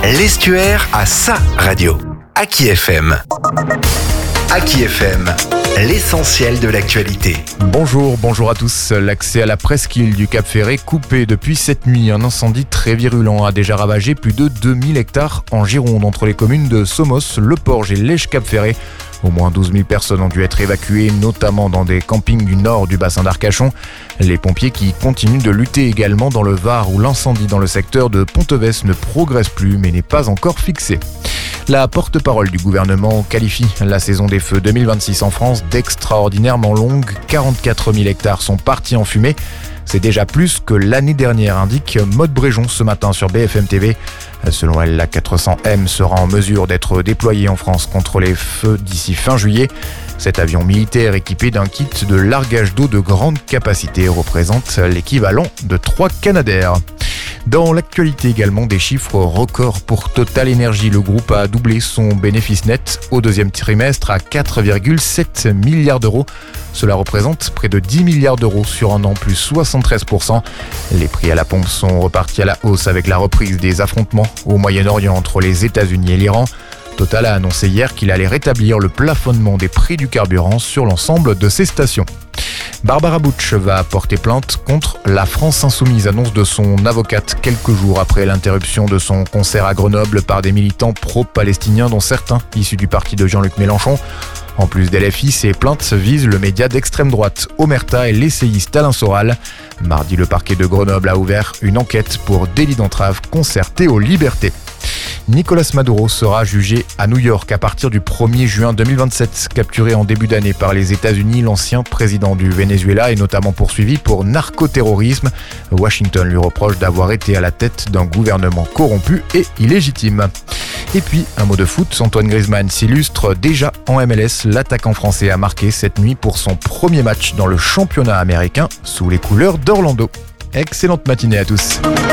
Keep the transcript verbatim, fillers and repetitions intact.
L'Estuaire a sa radio. Aki F M. Aki F M, l'essentiel de l'actualité. Bonjour, bonjour à tous. L'accès à la presqu'île du Cap Ferret coupé depuis cette nuit. Un incendie très virulent a déjà ravagé plus de deux mille hectares en Gironde entre les communes de Somos, Le Porge et Lège-Cap Ferret. Au moins douze mille personnes ont dû être évacuées, notamment dans des campings du nord du bassin d'Arcachon. Les pompiers qui continuent de lutter également dans le Var où l'incendie dans le secteur de Ponteves ne progresse plus mais n'est pas encore fixé. La porte-parole du gouvernement qualifie la saison des feux deux mille vingt-six en France d'extraordinairement longue. quarante-quatre mille hectares sont partis en fumée. C'est déjà plus que l'année dernière, indique Maude Bréjon ce matin sur B F M T V. Selon elle, la quatre cents M sera en mesure d'être déployée en France contre les feux d'ici fin juillet. Cet avion militaire équipé d'un kit de largage d'eau de grande capacité représente l'équivalent de trois Canadair. Dans l'actualité également, des chiffres records pour Total Energy. Le groupe a doublé son bénéfice net au deuxième trimestre à quatre virgule sept milliards d'euros. Cela représente près de dix milliards d'euros sur un an, plus soixante-treize pour cent. Les prix à la pompe sont repartis à la hausse avec la reprise des affrontements au Moyen-Orient entre les États-Unis et l'Iran. Total a annoncé hier qu'il allait rétablir le plafonnement des prix du carburant sur l'ensemble de ses stations. Barbara Butch va porter plainte contre la France Insoumise, annonce de son avocate quelques jours après l'interruption de son concert à Grenoble par des militants pro-palestiniens dont certains issus du parti de Jean-Luc Mélenchon. En plus d'L F I, ces plaintes visent le média d'extrême droite Omerta et l'essayiste Alain Soral. Mardi, le parquet de Grenoble a ouvert une enquête pour délit d'entrave concerté aux libertés. Nicolas Maduro sera jugé à New York à partir du premier juin deux mille vingt-sept. Capturé en début d'année par les États-Unis, l'ancien président du Venezuela est notamment poursuivi pour narcoterrorisme. Washington lui reproche d'avoir été à la tête d'un gouvernement corrompu et illégitime. Et puis, un mot de foot, Antoine Griezmann s'illustre déjà en M L S. L'attaquant français a marqué cette nuit pour son premier match dans le championnat américain sous les couleurs d'Orlando. Excellente matinée à tous.